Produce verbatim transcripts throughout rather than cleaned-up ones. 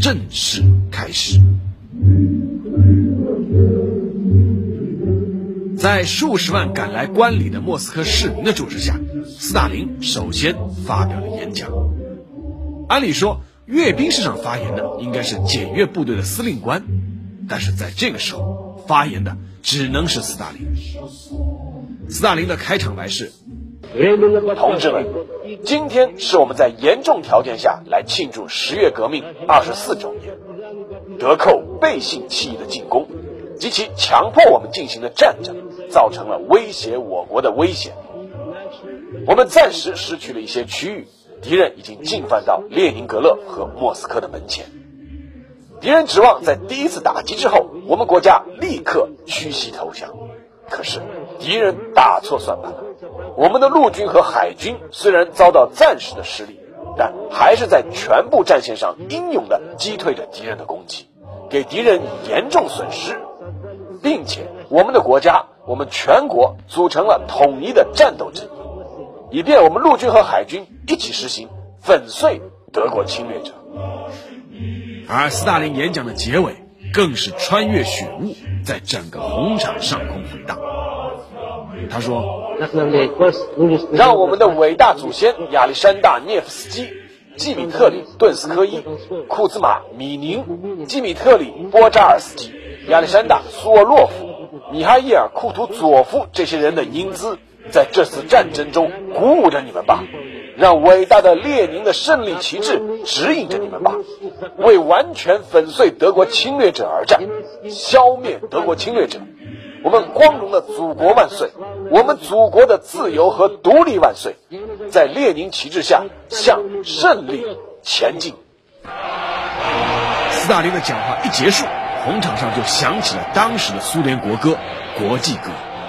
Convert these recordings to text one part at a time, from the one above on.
正式开始。在数十万赶来观礼的莫斯科市民的注视下，斯大林首先发表了演讲。按理说，阅兵式上发言的应该是检阅部队的司令官，但是在这个时候发言的只能是斯大林。斯大林的开场白是：同志们，今天是我们在严重条件下来庆祝十月革命二十四周年。德寇背信弃义的进攻及其强迫我们进行的战争，造成了威胁我国的危险。我们暂时失去了一些区域，敌人已经进犯到列宁格勒和莫斯科的门前。敌人指望在第一次打击之后，我们国家立刻屈膝投降。可是敌人打错算盘了，我们的陆军和海军虽然遭到暂时的失利，但还是在全部战线上英勇地击退着敌人的攻击，给敌人严重损失，并且我们的国家，我们全国组成了统一的战斗阵营，以便我们陆军和海军一起实行粉碎德国侵略者。而斯大林演讲的结尾更是穿越雪雾，在整个红场上空回荡。他说：让我们的伟大祖先亚历山大涅夫斯基、季米特里顿斯科伊、库兹马米宁、季米特里波扎尔斯基、亚历山大苏沃洛夫、米哈伊尔库图佐夫这些人的英姿，在这次战争中鼓舞着你们吧，让伟大的列宁的胜利旗帜指引着你们吧，为完全粉碎德国侵略者而战，消灭德国侵略者。我们光荣的祖国万岁，我们祖国的自由和独立万岁，在列宁旗帜下向胜利前进。斯大林的讲话一结束，红场上就响起了当时的苏联国歌《国际歌》。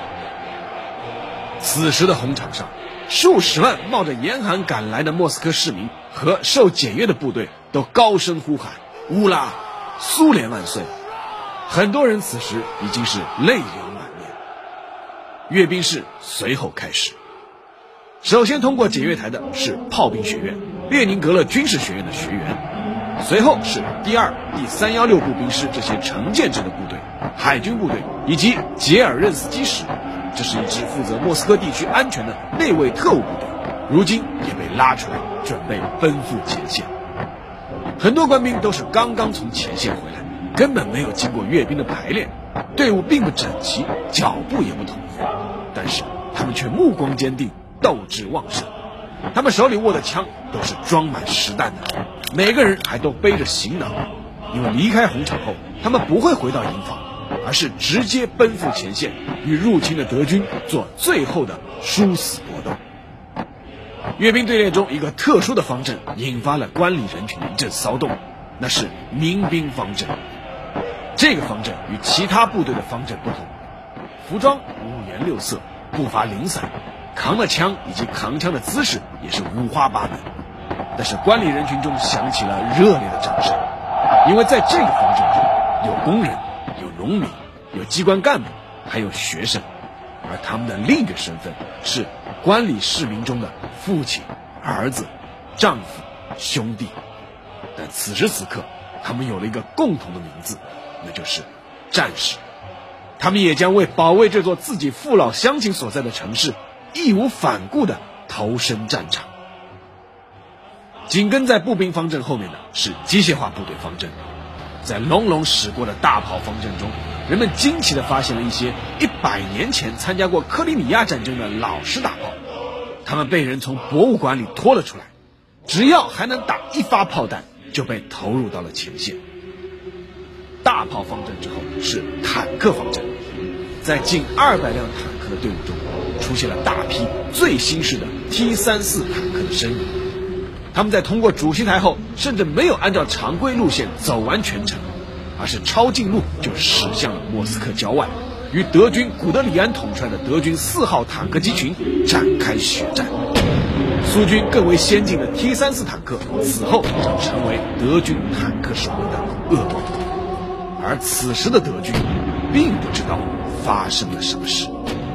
此时的红场上，数十万冒着严寒赶来的莫斯科市民和受检阅的部队都高声呼喊：乌拉，苏联万岁！很多人此时已经是泪流满面。阅兵式随后开始，首先通过检阅台的是炮兵学院、列宁格勒军事学院的学员，随后是第二、第三幺六步兵师这些成建制的部队、海军部队以及杰尔任斯基师，这是一支负责莫斯科地区安全的内卫特务部队，如今也被拉出来，准备奔赴前线。很多官兵都是刚刚从前线回来，根本没有经过阅兵的排练，队伍并不整齐，脚步也不统一，但是他们却目光坚定，斗志旺盛。他们手里握的枪都是装满实弹的，每个人还都背着行囊，因为离开红场后，他们不会回到营房，而是直接奔赴前线，与入侵的德军做最后的殊死搏斗。阅兵队列中一个特殊的方阵引发了观礼人群的一阵骚动，那是民兵方阵。这个方阵与其他部队的方阵不同，服装五颜六色，步伐零散，扛的枪以及扛枪的姿势也是五花八门。但是观礼人群中响起了热烈的掌声，因为在这个方阵中有工人，有农民，有机关干部，还有学生，而他们的另一个身份是观礼市民中的父亲、儿子、丈夫、兄弟。但此时此刻，他们有了一个共同的名字，那就是战士。他们也将为保卫这座自己父老乡亲所在的城市，义无反顾地投身战场。紧跟在步兵方阵后面的是机械化部队方阵。在隆隆驶过的大炮方阵中，人们惊奇地发现了一些一百年前参加过克里米亚战争的老式大炮，他们被人从博物馆里拖了出来，只要还能打一发炮弹，就被投入到了前线。大炮方阵之后是坦克方阵，在近二百辆坦克的队伍中，出现了大批最新式的 T 三十四 坦克的身影。他们在通过主席台后，甚至没有按照常规路线走完全程，而是抄近路就驶向了莫斯科郊外，与德军古德里安统帅的德军四号坦克机群展开血战。苏军更为先进的 T 三十四 坦克此后将成为德军坦克手里的噩梦。而此时的德军并不知道发生了什么事。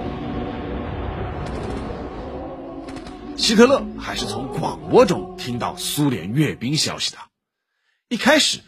希特勒还是从广播中听到苏联阅兵消息的。一开始